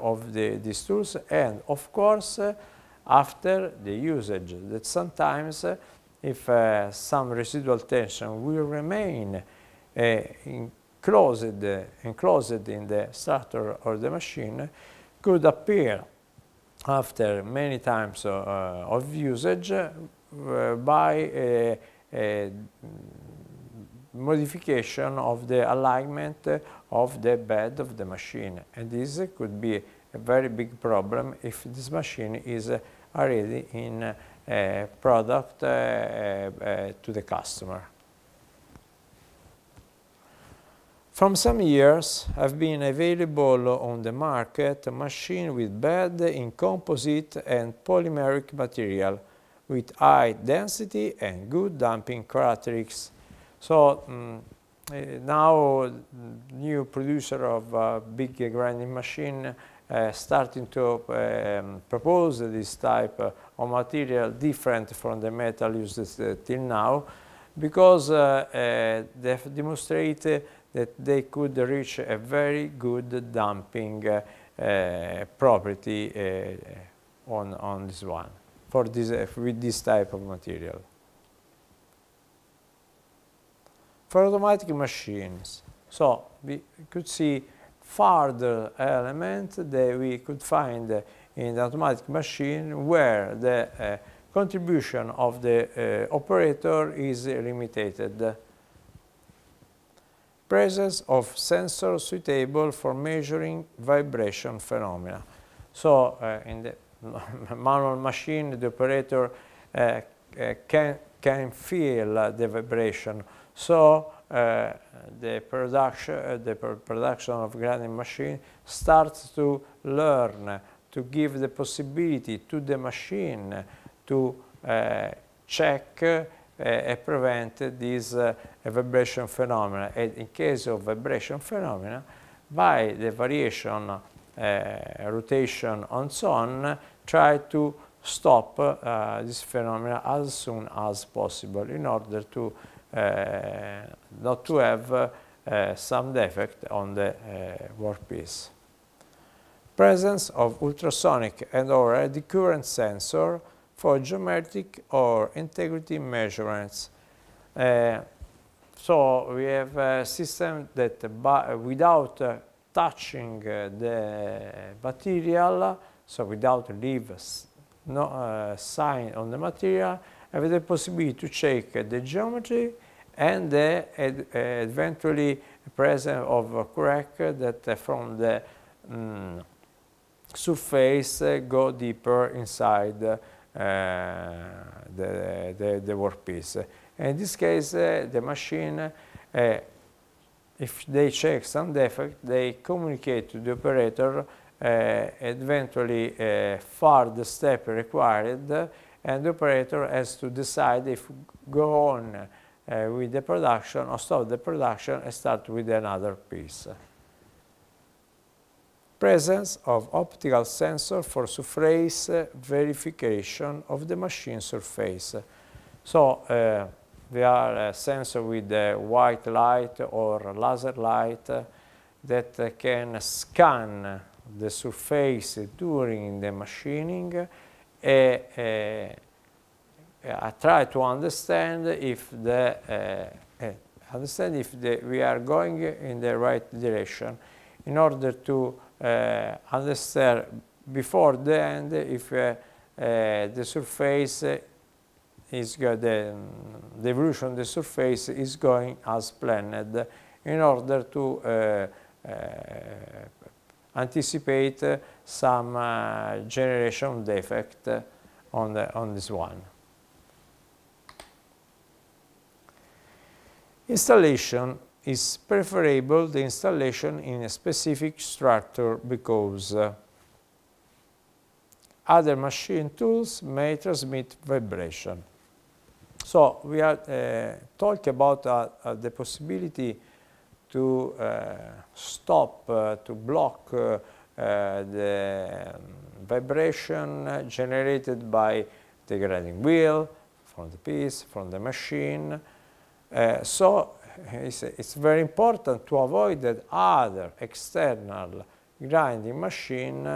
of these tools, and of course after the usage, that sometimes if some residual tension will remain enclosed in the structure of the machine, could appear after many times of usage by a modification of the alignment of the bed of the machine. And this could be a very big problem if this machine is already in product to the customer. From some years have been available on the market a machine with bed in composite and polymeric material with high density and good damping characteristics. So now new producer of big grinding machine starting to propose this type of material different from the metal used till now, because they have demonstrated that they could reach a very good damping property on this one, for this, with this type of material. For automatic machines, so we could see further elements that we could find in the automatic machine where the contribution of the operator is limited. Presence of sensors suitable for measuring vibration phenomena. So in the manual machine, the operator can feel the vibration. So the production of grinding machine starts to learn to give the possibility to the machine to check and prevent this vibration phenomena. And in case of vibration phenomena, by the variation, rotation, and so on, try to stop this phenomena as soon as possible in order to not to have some defect on the workpiece. Presence of ultrasonic and or eddy current sensor for geometric or integrity measurements. So we have a system that without touching the material, so without leave no sign on the material, have the possibility to check the geometry and the eventually presence of a crack that from the surface go deeper inside the workpiece. In this case, the machine, if they check some defect, they communicate to the operator eventually further step required, and the operator has to decide if go on with the production or stop the production and start with another piece. Presence of optical sensor for surface verification of the machine surface. So there are sensors with white light or laser light that can scan the surface during the machining. I try to understand if we are going in the right direction, in order to understand before the end if the surface is good, the evolution of the surface is going as planned, in order to anticipate some generation defect on this one. Installation is preferable the installation in a specific structure because other machine tools may transmit vibration. So we are talking about the possibility to stop, to block the vibration generated by the grinding wheel, from the piece, from the machine. So it's very important to avoid that other external grinding machine